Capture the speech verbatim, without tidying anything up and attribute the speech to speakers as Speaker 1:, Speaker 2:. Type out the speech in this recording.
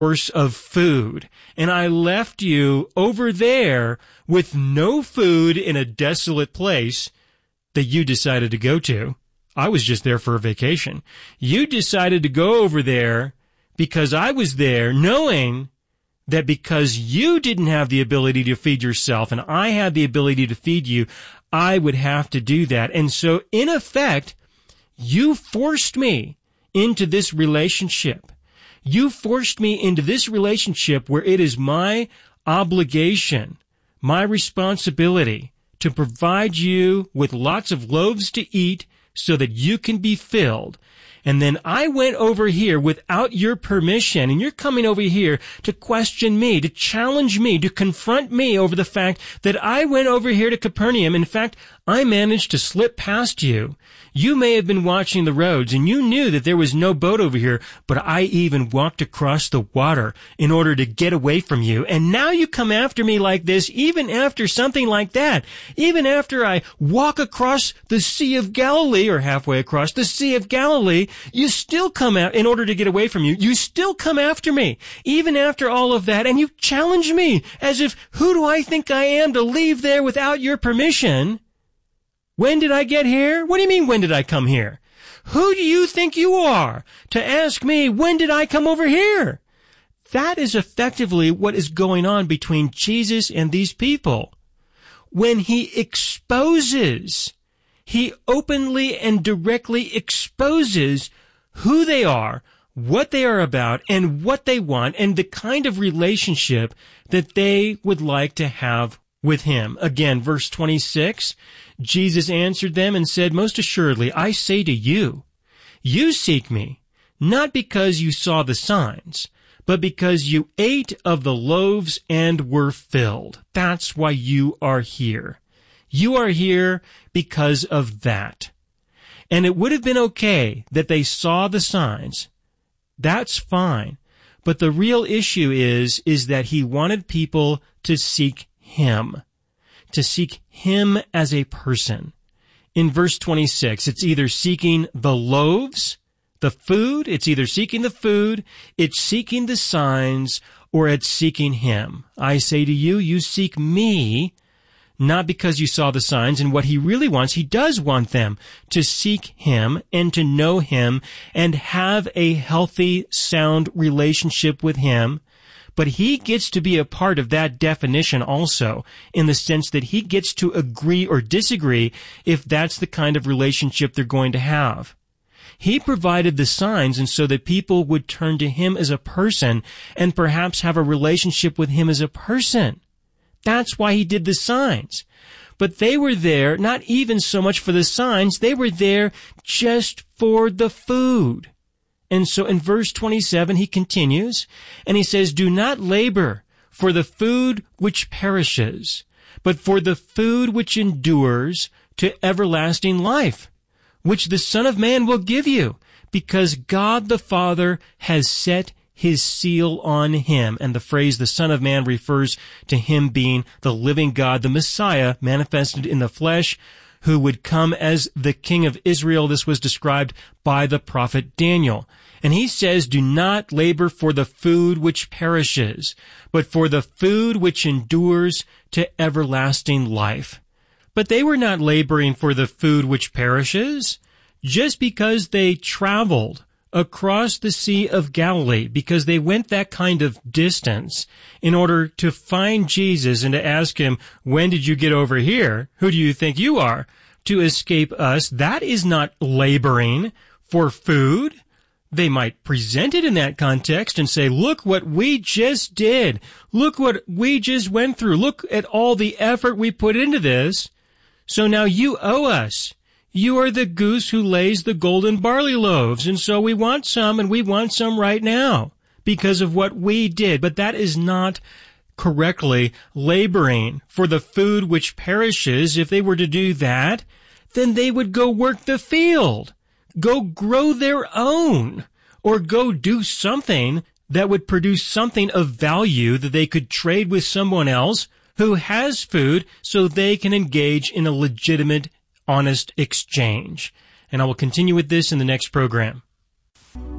Speaker 1: source of food, and I left you over there with no food in a desolate place that you decided to go to. I was just there for a vacation. You decided to go over there because I was there, knowing that because you didn't have the ability to feed yourself and I had the ability to feed you, I would have to do that. And so, in effect, you forced me into this relationship. You forced me into this relationship where it is my obligation, my responsibility to provide you with lots of loaves to eat so that you can be filled. And then I went over here without your permission, and you're coming over here to question me, to challenge me, to confront me over the fact that I went over here to Capernaum. In fact, I managed to slip past you. You may have been watching the roads, and you knew that there was no boat over here, but I even walked across the water in order to get away from you. And now you come after me like this, even after something like that. Even after I walk across the Sea of Galilee, or halfway across the Sea of Galilee, you still come out in order to get away from you. You still come after me, even after all of that, and you challenge me as if, who do I think I am to leave there without your permission? When did I get here? What do you mean, when did I come here? Who do you think you are to ask me, when did I come over here? That is effectively what is going on between Jesus and these people. When he exposes, he openly and directly exposes who they are, what they are about, and what they want, and the kind of relationship that they would like to have with him. Again, verse twenty-six, Jesus answered them and said, most assuredly, I say to you, you seek me, not because you saw the signs, but because you ate of the loaves and were filled. That's why you are here. You are here because of that. And it would have been okay that they saw the signs. That's fine. But the real issue is, is that he wanted people to seek him, to seek him as a person. In verse twenty-six, it's either seeking the loaves, the food, it's either seeking the food, it's seeking the signs, or it's seeking him. I say to you, you seek me, not because you saw the signs. And what he really wants, he does want them to seek him and to know him and have a healthy, sound relationship with him. But he gets to be a part of that definition also, in the sense that he gets to agree or disagree if that's the kind of relationship they're going to have. He provided the signs, and so that people would turn to him as a person and perhaps have a relationship with him as a person. That's why he did the signs. But they were there not even so much for the signs, they were there just for the food. And so in verse twenty-seven, he continues, and he says, do not labor for the food which perishes, but for the food which endures to everlasting life, which the Son of Man will give you, because God the Father has set his seal on him. And the phrase the Son of Man refers to him being the living God, the Messiah manifested in the flesh, who would come as the King of Israel. This was described by the prophet Daniel. And he says, do not labor for the food which perishes, but for the food which endures to everlasting life. But they were not laboring for the food which perishes just because they traveled across the Sea of Galilee, because they went that kind of distance in order to find Jesus and to ask him, when did you get over here? Who do you think you are to escape us? That is not laboring for food. They might present it in that context and say, look what we just did. Look what we just went through. Look at all the effort we put into this. So now you owe us. You are the goose who lays the golden barley loaves, and so we want some, and we want some right now because of what we did. But that is not correctly laboring for the food which perishes. If they were to do that, then they would go work the field, go grow their own, or go do something that would produce something of value that they could trade with someone else who has food so they can engage in a legitimate, honest exchange. And I will continue with this in the next program.